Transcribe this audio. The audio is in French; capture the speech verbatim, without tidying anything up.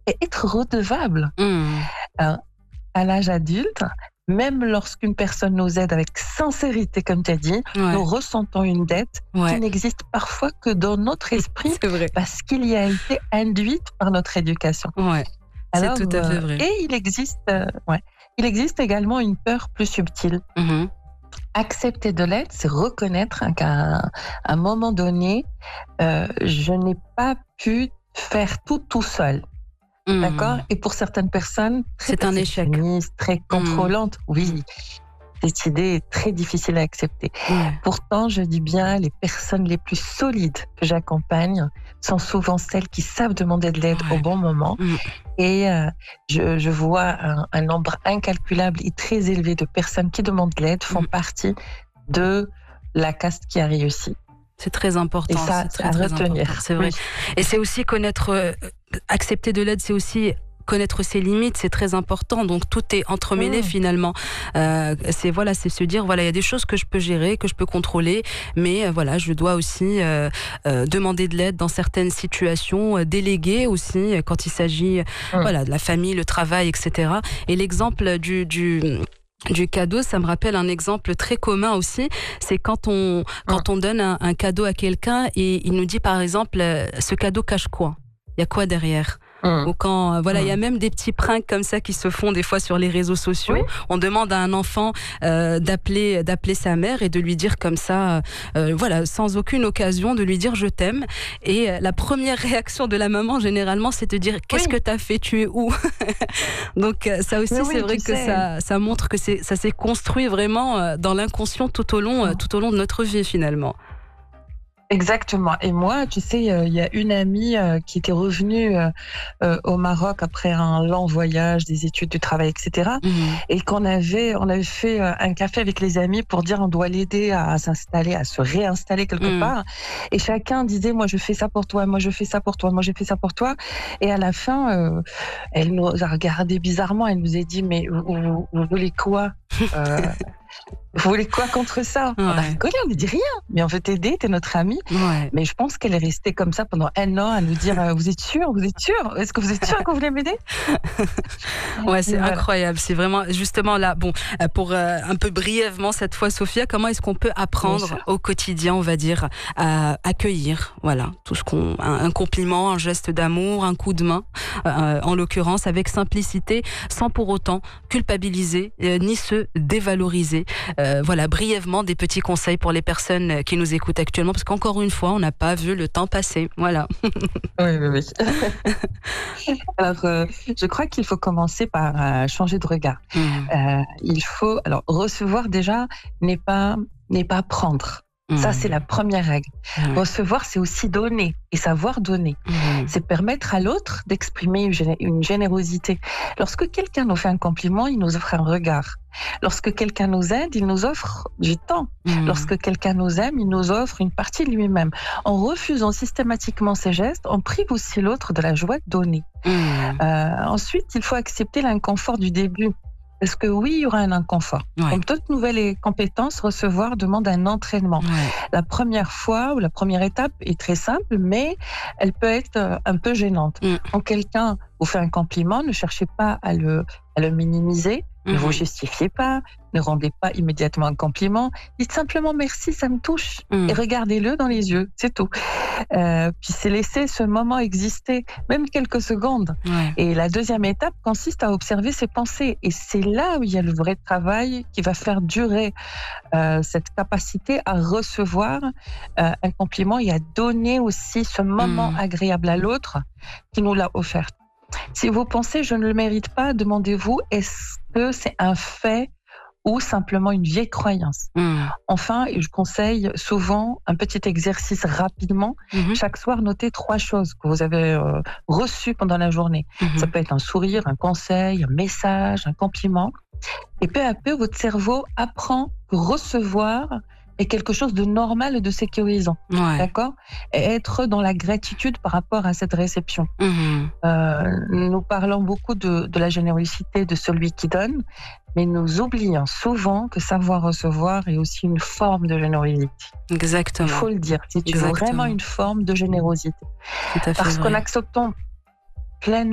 et être redevable. Mmh. Hein, à l'âge adulte, même lorsqu'une personne nous aide avec sincérité, comme tu as dit, Ouais. nous ressentons une dette Ouais. qui n'existe parfois que dans notre esprit C'est vrai. parce qu'il y a été induite par notre éducation. Ouais. C'est Alors, tout à fait euh, vrai. et il existe, euh, ouais, il existe également une peur plus subtile. Mmh. Accepter de l'aide, c'est reconnaître hein, qu'à un, à un moment donné, euh, je n'ai pas pu faire tout tout seul. D'accord? Mmh. Et pour certaines personnes, très C'est un échec. perfectionnistes, très contrôlantes, oui, cette idée est très difficile à accepter. Ouais. Pourtant, je dis bien, les personnes les plus solides que j'accompagne sont souvent celles qui savent demander de l'aide Ouais. au bon moment. Mmh. Et euh, je, je vois un, un nombre incalculable et très élevé de personnes qui demandent de l'aide font Mmh. partie de la caste qui a réussi. C'est très Et important, ça, c'est c'est très à très important, retenir. c'est vrai. Oui. Et c'est aussi connaître, euh, accepter de l'aide, c'est aussi connaître ses limites, c'est très important. Donc tout est entremêlé Mmh. finalement. Euh, c'est voilà, c'est se dire voilà, il y a des choses que je peux gérer, que je peux contrôler, mais euh, voilà, je dois aussi euh, euh, demander de l'aide dans certaines situations, euh, déléguer aussi euh, quand il s'agit Mmh. voilà de la famille, le travail, et cetera. Et l'exemple du, du du cadeau, ça me rappelle un exemple très commun aussi, c'est quand on, quand on donne un, un cadeau à quelqu'un et il nous dit par exemple, euh, ce cadeau cache quoi? Il y a quoi derrière? Mmh. Ou quand, euh, voilà, il y a Mmh. même des petits pranks comme ça qui se font des fois sur les réseaux sociaux. Oui. On demande à un enfant euh, d'appeler, d'appeler sa mère et de lui dire comme ça, euh, voilà, sans aucune occasion, de lui dire je t'aime. Et euh, la première réaction de la maman, généralement, c'est de dire qu'est-ce Oui. que t'as fait? Tu es où? Donc euh, ça aussi, Mais c'est oui, vrai tu que sais. ça, ça montre que c'est, ça s'est construit vraiment euh, dans l'inconscient tout au long, euh, Mmh. tout au long de notre vie finalement. Exactement. Et moi, tu sais, euh, il y a une amie euh, qui était revenue euh, euh, au Maroc après un long voyage, des études, du travail, et cetera. Mhm. Et qu'on avait, on avait fait euh, un café avec les amis pour dire on doit l'aider à, à s'installer, à se réinstaller quelque Mhm. part. Et chacun disait moi je fais ça pour toi, moi je fais ça pour toi, moi j'ai fait ça pour toi. Et à la fin, euh, elle nous a regardé bizarrement. Elle nous a dit mais vous, vous, vous voulez quoi? Euh, Vous voulez quoi contre ça? On a Ouais. rigolé, on ne dit rien. Mais on veut t'aider, t'es notre amie. Ouais. Mais je pense qu'elle est restée comme ça pendant un an à nous dire euh, vous êtes sûr, vous êtes sûr? Est-ce que vous êtes sûr que vous voulez m'aider? Ouais, c'est Voilà. incroyable. C'est vraiment, justement là, bon, euh, pour euh, un peu brièvement cette fois, Sophia, comment est-ce qu'on peut Bien apprendre sûr. au quotidien, on va dire, à accueillir, voilà, tout ce qu'on, un, un compliment, un geste d'amour, un coup de main, euh, en l'occurrence, avec simplicité, sans pour autant culpabiliser, euh, ni se dévaloriser. Euh, voilà, brièvement, des petits conseils pour les personnes qui nous écoutent actuellement, parce qu'encore une fois, on n'a pas vu le temps passer. Voilà. Oui, oui, oui. Alors, euh, je crois qu'il faut commencer par euh, changer de regard. Mmh. Euh, il faut, alors, recevoir déjà n'est pas, n'est pas prendre. Ça, c'est la première règle. Ouais. Recevoir, c'est aussi donner et savoir donner. Mmh. C'est permettre à l'autre d'exprimer une, géné- une générosité. Lorsque quelqu'un nous fait un compliment, il nous offre un regard. Lorsque quelqu'un nous aide, il nous offre du temps. Mmh. Lorsque quelqu'un nous aime, il nous offre une partie de lui-même. En refusant systématiquement ces gestes, on prive aussi l'autre de la joie de donner. Mmh. Euh, ensuite, il faut accepter l'inconfort du début. Parce que oui, il y aura un inconfort. Ouais. Comme toute nouvelle compétence, recevoir demande un entraînement. Ouais. La première fois ou la première étape est très simple, mais elle peut être euh, un peu gênante. Mm. Quand quelqu'un vous fait un compliment, ne cherchez pas à le, à le minimiser, ne Mhm. vous justifiez pas, ne rendez pas immédiatement un compliment. Dites simplement merci, ça me touche. Mm. Et regardez-le dans les yeux, c'est tout. Euh, puis c'est laisser ce moment exister, même quelques secondes. Ouais. Et la deuxième étape consiste à observer ses pensées. Et c'est là où il y a le vrai travail qui va faire durer euh, cette capacité à recevoir euh, un compliment et à donner aussi ce moment Mm. agréable à l'autre qui nous l'a offert. Si vous pensez je ne le mérite pas, demandez-vous est-ce que c'est un fait ou simplement une vieille croyance. Mm. Enfin, je conseille souvent un petit exercice rapidement. Mhm. Chaque soir, notez trois choses que vous avez euh, reçues pendant la journée. Mhm. Ça peut être un sourire, un conseil, un message, un compliment. Et peu à peu, votre cerveau apprend que recevoir est quelque chose de normal et de sécurisant. Ouais. D'accord? Et être dans la gratitude par rapport à cette réception. Mhm. Euh, nous parlons beaucoup de, de la générosité de celui qui donne, mais nous oublions souvent que savoir recevoir est aussi une forme de générosité. Exactement. Il faut le dire, c'est Exactement. vraiment une forme de générosité. Tout à fait Parce vrai. qu'en acceptant pleinement